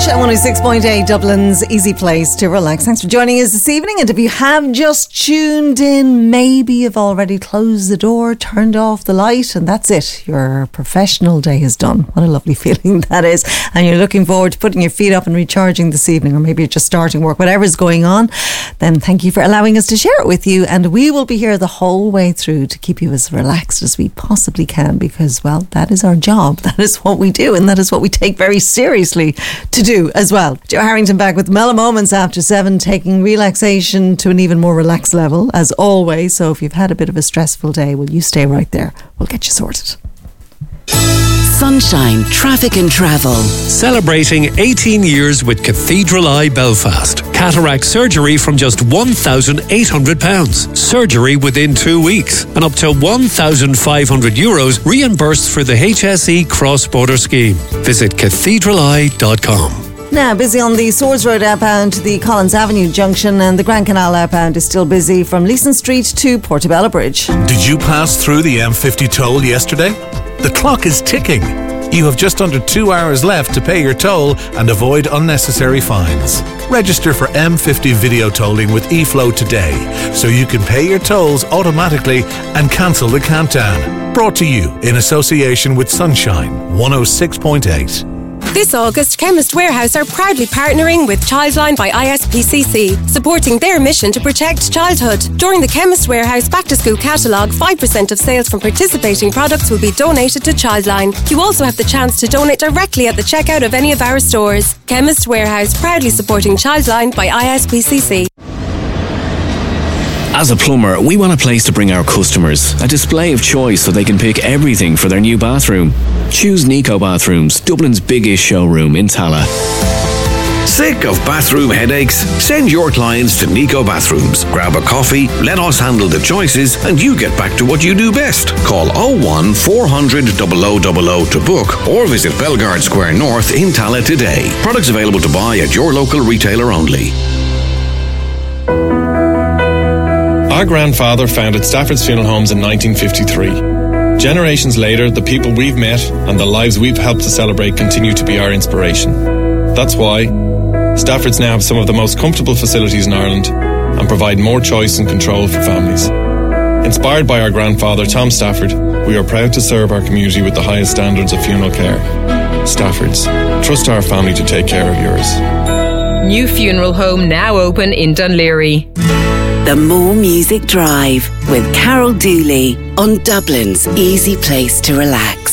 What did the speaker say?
Lunch at 106.8, Dublin's easy place to relax. Thanks for joining us this evening. And if you have just tuned in, maybe you've already closed the door, turned off the light, and that's it. Your professional day is done. What a lovely feeling that is. And you're looking forward to putting your feet up and recharging this evening, or maybe you're just starting work, whatever's going on. Then thank you for allowing us to share it with you. And we will be here the whole way through to keep you as relaxed as we possibly can, because, well, that is our job. That is what we do, and that is what we take very seriously to do as well. Joe Harrington back with Mellow Moments after 7, taking relaxation to an even more relaxed level as always. So if you've had a bit of a stressful day, well, you stay right there. We'll get you sorted. Sunshine, Traffic and Travel. Celebrating 18 years with Cathedral Eye Belfast. Cataract surgery from just £1,800. Surgery within 2 weeks. And up to €1,500 reimbursed for the HSE cross-border scheme. Visit cathedraleye.com. Now, busy on the Swords Road outbound to the Collins Avenue junction, and the Grand Canal outbound is still busy from Leeson Street to Portobello Bridge. Did you pass through the M50 toll yesterday? The clock is ticking. You have just under 2 hours left to pay your toll and avoid unnecessary fines. Register for M50 video tolling with eFlow today so you can pay your tolls automatically and cancel the countdown. Brought to you in association with Sunshine 106.8. This August, Chemist Warehouse are proudly partnering with Childline by ISPCC, supporting their mission to protect childhood. During the Chemist Warehouse Back to School catalogue, 5% of sales from participating products will be donated to Childline. You also have the chance to donate directly at the checkout of any of our stores. Chemist Warehouse, proudly supporting Childline by ISPCC. As a plumber, we want a place to bring our customers, a display of choice so they can pick everything for their new bathroom. Choose Nico Bathrooms, Dublin's biggest showroom in Tala. Sick of bathroom headaches? Send your clients to Nico Bathrooms. Grab a coffee, let us handle the choices, and you get back to what you do best. Call 01 400 0000 to book, or visit Bellegarde Square North in Tala today. Products available to buy at your local retailer only. Our grandfather founded Stafford's Funeral Homes in 1953. Generations later, the people we've met and the lives we've helped to celebrate continue to be our inspiration. That's why Stafford's now have some of the most comfortable facilities in Ireland and provide more choice and control for families. Inspired by our grandfather, Tom Stafford, we are proud to serve our community with the highest standards of funeral care. Stafford's. Trust our family to take care of yours. New funeral home now open in Dunleary. The More Music Drive with Carol Dooley on Dublin's easy place to relax.